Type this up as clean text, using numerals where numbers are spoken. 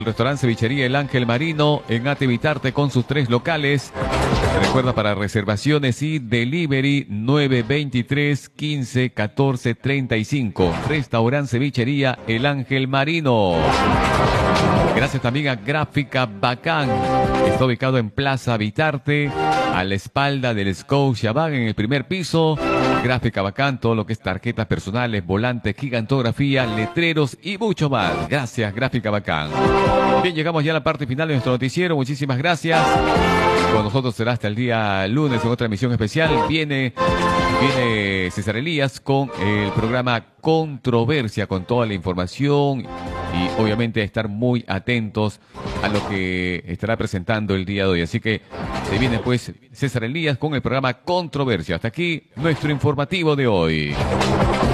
Restaurante Cevichería El Ángel Marino en Atevitarte con sus 3 locales. Recuerda para reservaciones y delivery 923 15 14 35. Restaurante Cevichería El Ángel Marino. Gracias también a Gráfica Bacán. Está ubicado en Plaza Vitarte, a la espalda del Scotiabank en el primer piso. Gráfica Bacán, todo lo que es tarjetas personales, volantes, gigantografía, letreros y mucho más. Gracias, Gráfica Bacán. Bien, llegamos ya a la parte final de nuestro noticiero. Muchísimas gracias. Con nosotros será hasta el día lunes en otra emisión especial. Viene César Elías con el programa Controversia, con toda la información y obviamente estar muy atentos a lo que estará presentando el día de hoy. Así que se viene pues César Elías con el programa Controversia. Hasta aquí nuestro informativo de hoy.